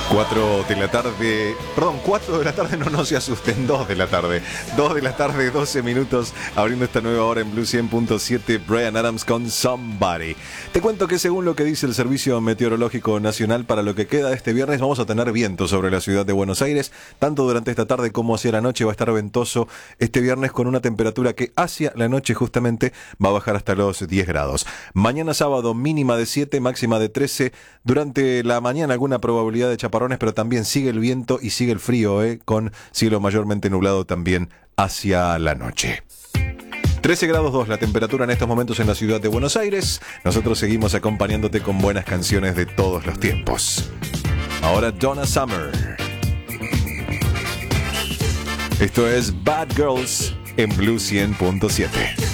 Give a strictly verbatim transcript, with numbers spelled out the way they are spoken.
cuatro de la tarde, perdón, cuatro de la tarde, no, no se asusten, dos de la tarde. dos de la tarde, doce minutos, abriendo esta nueva hora en Blue cien punto siete, Bryan Adams con Somebody. Te cuento que según lo que dice el Servicio Meteorológico Nacional, para lo que queda de este viernes vamos a tener viento sobre la ciudad de Buenos Aires, tanto durante esta tarde como hacia la noche va a estar ventoso este viernes con una temperatura que hacia la noche justamente va a bajar hasta los diez grados. Mañana sábado mínima de siete, máxima de trece, durante la mañana alguna probabilidad de chaparrones, pero también sigue el viento y sigue el frío, ¿eh? Con cielo mayormente nublado también hacia la noche. trece grados dos la temperatura en estos momentos en la ciudad de Buenos Aires. Nosotros seguimos acompañándote con buenas canciones de todos los tiempos. Ahora Donna Summer. Esto es Bad Girls en Blue cien punto siete.